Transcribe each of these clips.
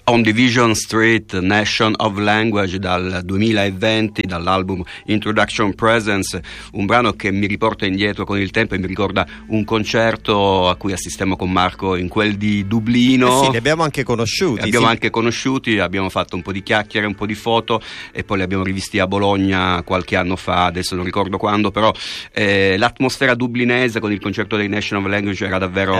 On Division Street, Nation of Language, dal 2020, dall'album Introduction Presence, un brano che mi riporta indietro con il tempo e mi ricorda un concerto a cui assistemmo con Marco in quel di Dublino. Sì, li abbiamo anche conosciuti. Abbiamo fatto un po' di chiacchiere, un po' di foto e poi li abbiamo rivisti a Bologna qualche anno fa, adesso non ricordo quando, però l'atmosfera dublinese con il concerto dei Nation of Language era davvero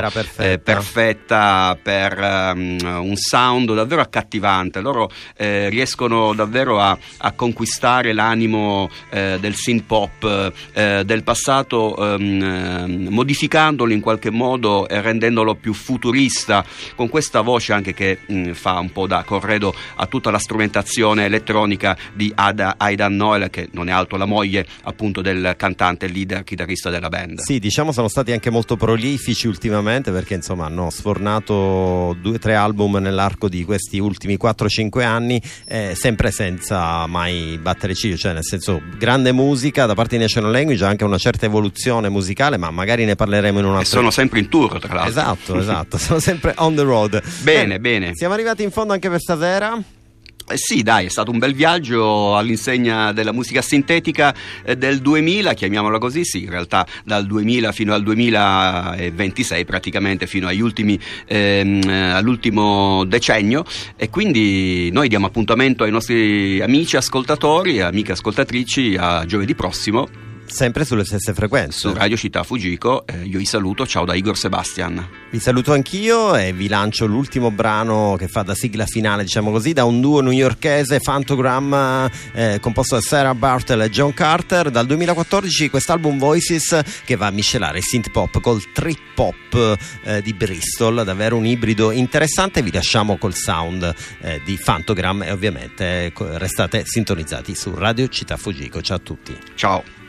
perfetta per un sound davvero accattivante. Loro riescono davvero a conquistare l'animo del synth pop del passato, modificandolo in qualche modo e rendendolo più futurista, con questa voce anche che fa un po' da corredo a tutta la strumentazione elettronica di Aidan Noel, che non è altro la moglie appunto del cantante e leader chitarrista della band. Sì, diciamo sono stati anche molto prolifici ultimamente, perché insomma hanno sfornato 2-3 album nell'arco di questi ultimi 4-5 anni, sempre senza mai battere ciglio, cioè nel senso grande musica da parte di National Language, anche una certa evoluzione musicale, ma magari ne parleremo in un altro. E sono sempre in tour, tra l'altro. Esatto, sono sempre on the road. Bene. Siamo arrivati in fondo anche per stasera. Sì, dai, è stato un bel viaggio all'insegna della musica sintetica del 2000, chiamiamola così, sì, in realtà dal 2000 fino al 2026, praticamente fino agli ultimi, all'ultimo decennio, e quindi noi diamo appuntamento ai nostri amici ascoltatori e amiche ascoltatrici a giovedì prossimo. Sempre sulle stesse frequenze. Su Radio Città Fujiko. Io vi saluto, ciao da Igor Sebastian. Vi saluto anch'io e vi lancio l'ultimo brano che fa da sigla finale, diciamo così, da un duo newyorkese, Phantogram, composto da Sarah Bartel e John Carter. Dal 2014 quest'album Voices, che va a miscelare synth pop col trip pop di Bristol, davvero un ibrido interessante. Vi lasciamo col sound di Phantogram e ovviamente restate sintonizzati su Radio Città Fujiko. Ciao a tutti. Ciao.